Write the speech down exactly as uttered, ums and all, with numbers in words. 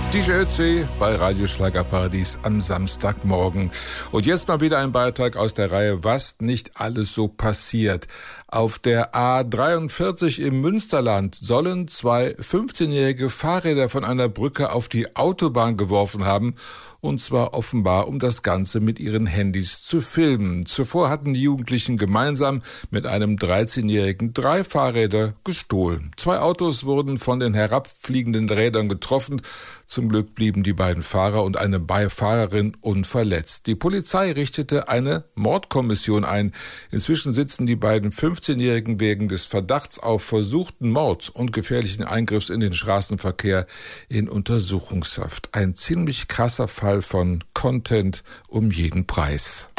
D J Ötzi bei Radio Schlagerparadies am Samstagmorgen. Und jetzt mal wieder ein Beitrag aus der Reihe Was nicht alles so passiert. Auf der A dreiundvierzig im Münsterland sollen zwei fünfzehnjährige Fahrräder von einer Brücke auf die Autobahn geworfen haben. Und zwar offenbar, um das Ganze mit ihren Handys zu filmen. Zuvor hatten die Jugendlichen gemeinsam mit einem dreizehnjährigen drei Fahrräder gestohlen. Zwei Autos wurden von den herabfliegenden Rädern getroffen. Zum Glück blieben die beiden Fahrer und eine Beifahrerin unverletzt. Die Polizei richtete eine Mordkommission ein. Inzwischen sitzen die beiden fünfzehnjährigen wegen des Verdachts auf versuchten Mord und gefährlichen Eingriffs in den Straßenverkehr in Untersuchungshaft. Ein ziemlich krasser Fall von Content um jeden Preis.